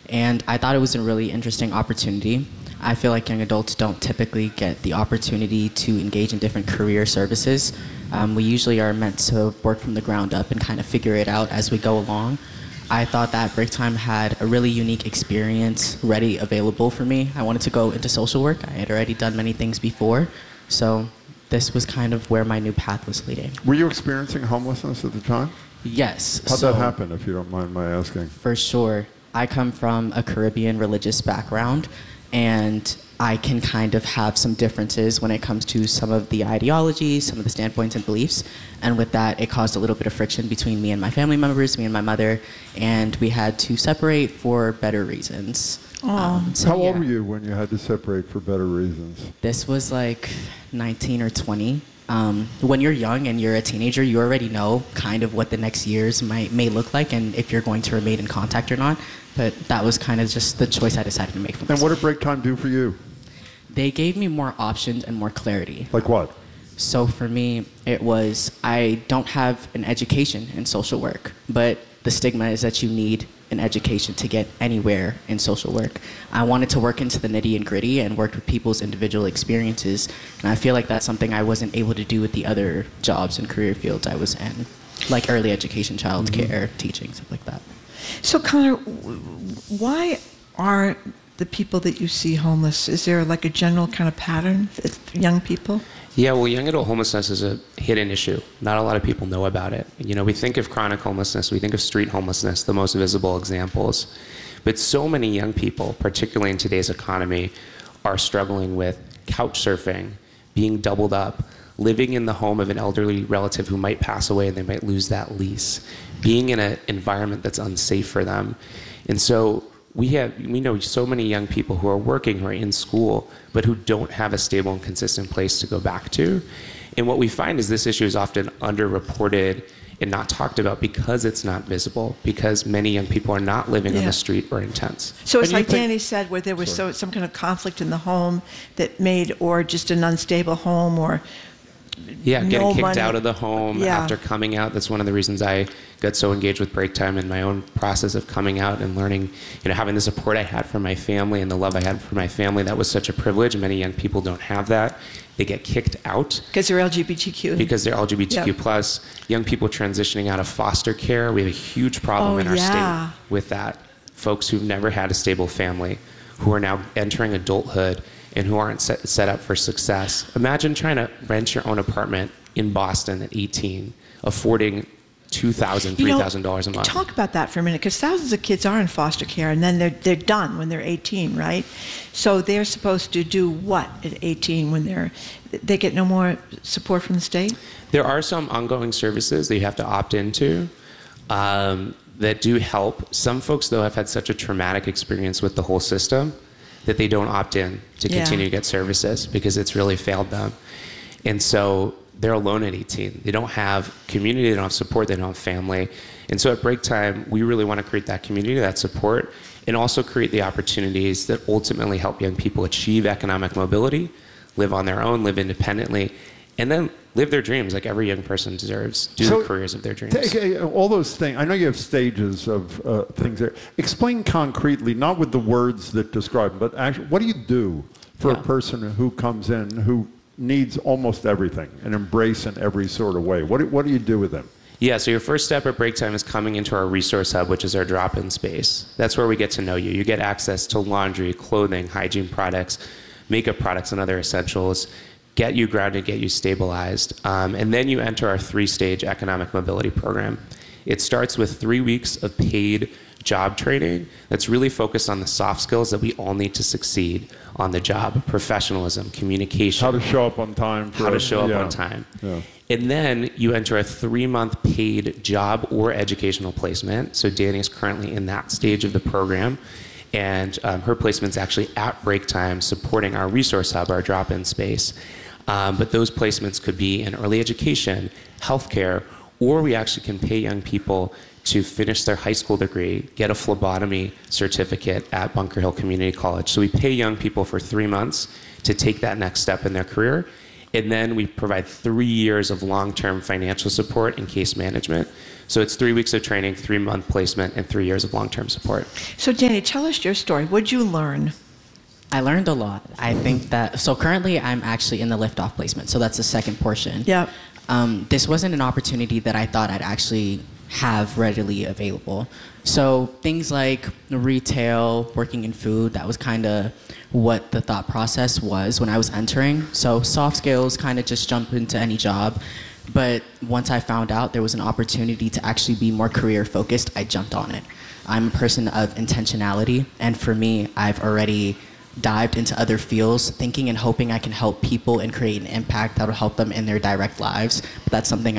and I thought it was a really interesting opportunity. I feel like young adults don't typically get the opportunity to engage in different career services. We usually are meant to work from the ground up and kind of figure it out as we go along. I thought that Break Time had a really unique experience ready available for me. I wanted to go into social work. I had already done many things before, so this was kind of where my new path was leading. Were you experiencing homelessness at the time? Yes. How'd that happen, if you don't mind my asking? For sure. I come from a Caribbean religious background, and I can kind of have some differences when it comes to some of the ideologies, some of the standpoints and beliefs. And with that, it caused a little bit of friction between me and my family members, me and my mother, and we had to separate for better reasons. How old were you when you had to separate for better reasons? This was like 19 or 20. When you're young and you're a teenager, you already know kind of what the next years may look like and if you're going to remain in contact or not. But that was kind of just the choice I decided to make for myself. And what did Break Time do for you? They gave me more options and more clarity. Like what? So for me, it was, I don't have an education in social work, but the stigma is that you need an education to get anywhere in social work. I wanted to work into the nitty and gritty and work with people's individual experiences, and I feel like that's something I wasn't able to do with the other jobs and career fields I was in, like early education, child care, teaching, stuff like that. So Connor, why are the people that you see homeless? Is there like a general kind of pattern for young people? Yeah, well, young adult homelessness is a hidden issue. Not a lot of people know about it. You know, we think of chronic homelessness, we think of street homelessness, the most visible examples. But so many young people, particularly in today's economy, are struggling with couch surfing, being doubled up, living in the home of an elderly relative who might pass away and they might lose that lease, being in an environment that's unsafe for them. And so we know so many young people who are working, who are in school, but who don't have a stable and consistent place to go back to. And what we find is this issue is often underreported and not talked about because it's not visible, because many young people are not living on the street or in tents. So it's like Danny said, where there was some kind of conflict in the home that made, or just an unstable home, or getting kicked out of the home after coming out. That's one of the reasons I got so engaged with Break Time in my own process of coming out and learning, having the support I had from my family and the love I had for my family. That was such a privilege. Many young people don't have that. They get kicked out. Because they're LGBTQ. Because they're LGBTQ plus. Young people transitioning out of foster care. We have a huge problem in our state with that. Folks who've never had a stable family, who are now entering adulthood and who aren't set up for success. Imagine trying to rent your own apartment in Boston at 18, affording $2,000, $3,000 a month. Talk about that for a minute, because thousands of kids are in foster care, and then they're done when they're 18, right? So they're supposed to do what at 18 when they get no more support from the state? There are some ongoing services that you have to opt into that do help. Some folks, though, have had such a traumatic experience with the whole system that they don't opt in to continue to get services because it's really failed them. And so they're alone at 18. They don't have community, they don't have support, they don't have family. And so at Break Time, we really want to create that community, that support, and also create the opportunities that ultimately help young people achieve economic mobility, live on their own, live independently, and then live their dreams like every young person deserves, do the careers of their dreams. All those things, I know you have stages of things there. Explain concretely, not with the words that describe, but actually, what do you do for a person who comes in who needs almost everything, an embrace in every sort of way? What do you do with them? Yeah, so your first step at Break Time is coming into our resource hub, which is our drop-in space. That's where we get to know you. You get access to laundry, clothing, hygiene products, makeup products, and other essentials. Get you grounded, get you stabilized. And then you enter our 3-stage economic mobility program. It starts with 3 weeks of paid job training that's really focused on the soft skills that we all need to succeed on the job: professionalism, communication. How to show up on time. Yeah. And then you enter a 3-month paid job or educational placement. So Danny's currently in that stage of the program. And her placement's actually at Break Time, supporting our resource hub, our drop-in space. But those placements could be in early education, healthcare, or we actually can pay young people to finish their high school degree, get a phlebotomy certificate at Bunker Hill Community College. So we pay young people for 3 months to take that next step in their career. And then we provide 3 years of long-term financial support and case management. So it's 3 weeks of training, 3-month placement, and 3 years of long-term support. So, Danny, tell us your story. What'd you learn? I learned a lot. I think that, so currently I'm actually in the liftoff placement, so that's the second portion. Yeah. This wasn't an opportunity that I thought I'd actually have readily available. So things like retail, working in food, that was kind of what the thought process was when I was entering. So soft skills, kind of just jump into any job. But once I found out there was an opportunity to actually be more career focused, I jumped on it. I'm a person of intentionality, and for me, I've already dived into other fields, thinking and hoping I can help people and create an impact that will help them in their direct lives. But that's something